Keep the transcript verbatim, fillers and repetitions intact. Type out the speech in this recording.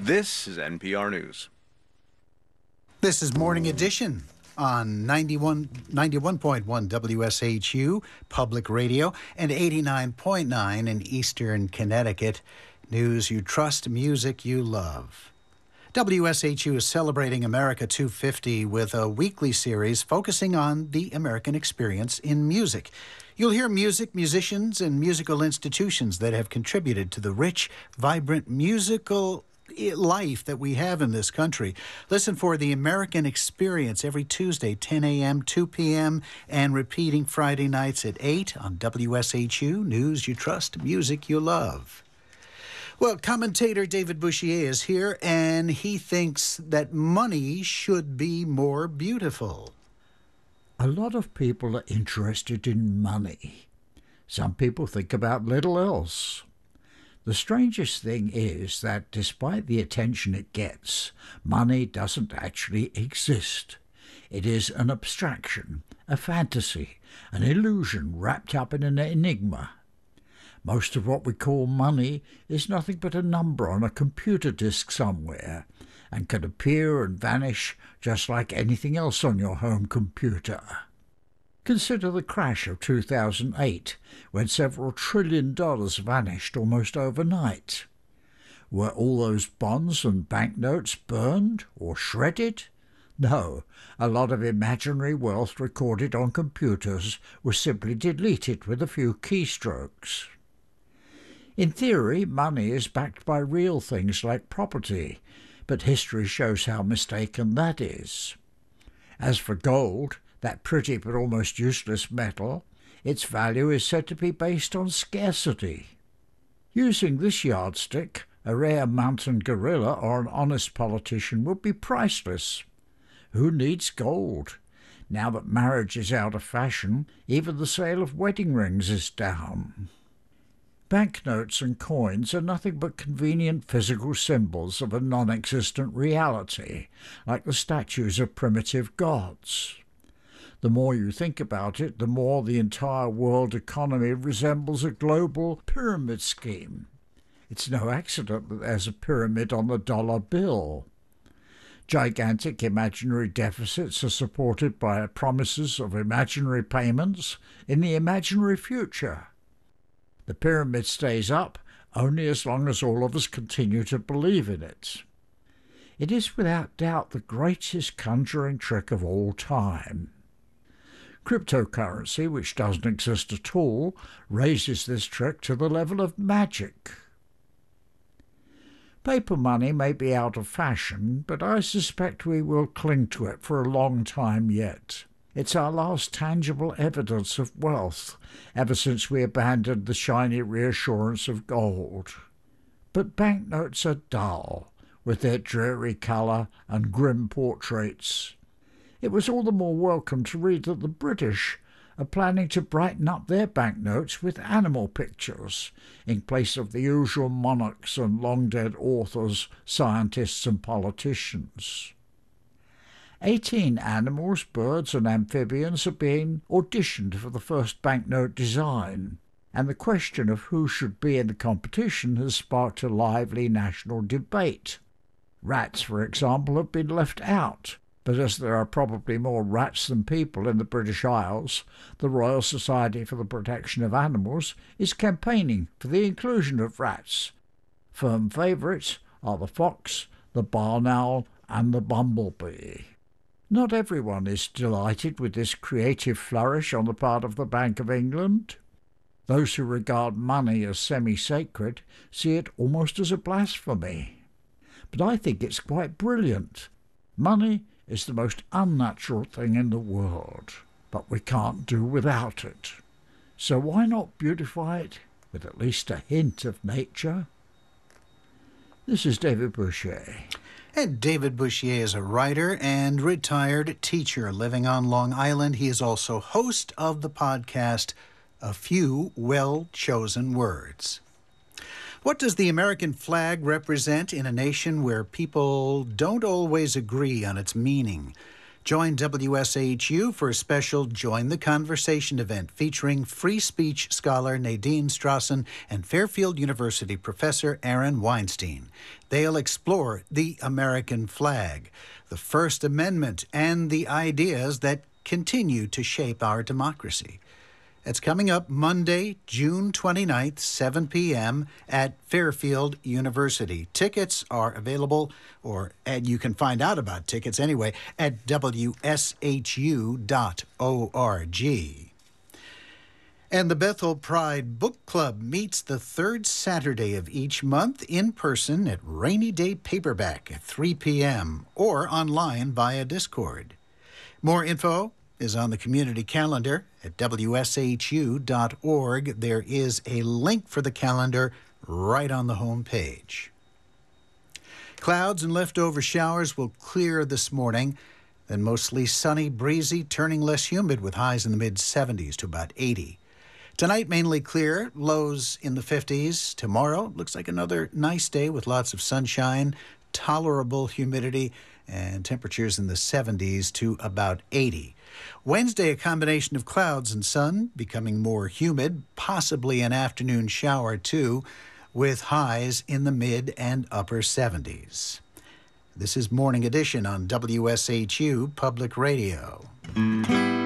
This is N P R News. This is Morning Edition on ninety-one, ninety-one point one W S H U Public Radio and eighty-nine point nine in Eastern Connecticut. News you trust, music you love. W S H U is celebrating America two fifty with a weekly series focusing on the American experience in music. You'll hear music, musicians, and musical institutions that have contributed to the rich, vibrant musical life that we have in this country. Listen for the American Experience every Tuesday, ten a.m., two p.m., and repeating Friday nights at eight on W S H U, News You Trust, Music You Love. Well, commentator David Bouchier is here, and he thinks that money should be more beautiful. A lot of people are interested in money. Some people think about little else. The strangest thing is that despite the attention it gets, money doesn't actually exist. It is an abstraction, a fantasy, an illusion wrapped up in an enigma. Most of what we call money is nothing but a number on a computer disk somewhere, and can appear and vanish just like anything else on your home computer. Consider the crash of two thousand eight, when several trillion dollars vanished almost overnight. Were all those bonds and banknotes burned or shredded? No, a lot of imaginary wealth recorded on computers was simply deleted with a few keystrokes. In theory, money is backed by real things like property, but history shows how mistaken that is. As for gold, that pretty but almost useless metal, its value is said to be based on scarcity. Using this yardstick, a rare mountain gorilla or an honest politician would be priceless. Who needs gold? Now that marriage is out of fashion, even the sale of wedding rings is down. Banknotes and coins are nothing but convenient physical symbols of a non-existent reality, like the statues of primitive gods. The more you think about it, the more the entire world economy resembles a global pyramid scheme. It's no accident that there's a pyramid on the dollar bill. Gigantic imaginary deficits are supported by promises of imaginary payments in the imaginary future. The pyramid stays up only as long as all of us continue to believe in it. It is without doubt the greatest conjuring trick of all time. Cryptocurrency, which doesn't exist at all, raises this trick to the level of magic. Paper money may be out of fashion, but I suspect we will cling to it for a long time yet. It's our last tangible evidence of wealth, ever since we abandoned the shiny reassurance of gold. But banknotes are dull, with their dreary colour and grim portraits. It was all the more welcome to read that the British are planning to brighten up their banknotes with animal pictures, in place of the usual monarchs and long-dead authors, scientists and politicians. Eighteen animals, birds and amphibians are being auditioned for the first banknote design, and the question of who should be in the competition has sparked a lively national debate. Rats, for example, have been left out, but as there are probably more rats than people in the British Isles, the Royal Society for the Protection of Animals is campaigning for the inclusion of rats. Firm favourites are the fox, the barn owl and the bumblebee. Not everyone is delighted with this creative flourish on the part of the Bank of England. Those who regard money as semi-sacred see it almost as a blasphemy. But I think it's quite brilliant. Money is the most unnatural thing in the world, but we can't do without it. So why not beautify it with at least a hint of nature? This is David Bouchier. And David Bouchier is a writer and retired teacher living on Long Island. He is also host of the podcast, A Few Well-Chosen Words. What does the American flag represent in a nation where people don't always agree on its meaning? Join W S H U for a special Join the Conversation event featuring free speech scholar Nadine Strawson and Fairfield University professor Aaron Weinstein. They'll explore the American flag, the First Amendment, and the ideas that continue to shape our democracy. It's coming up Monday, June twenty-ninth, seven p.m. at Fairfield University. Tickets are available, or and you can find out about tickets anyway at w s h u dot org. And the Bethel Pride Book Club meets the third Saturday of each month in person at Rainy Day Paperback at three p.m. or online via Discord. More info is on the community calendar at w s h u dot org. There is a link for the calendar right on the home page. Clouds and leftover showers will clear this morning, then mostly sunny, breezy, turning less humid with highs in the mid seventies to about eighty. Tonight, mainly clear, lows in the fifties. Tomorrow, looks like another nice day with lots of sunshine, tolerable humidity, and temperatures in the seventies to about eighty. Wednesday, a combination of clouds and sun, becoming more humid, possibly an afternoon shower too, with highs in the mid and upper seventies. This is Morning Edition on W S H U Public Radio.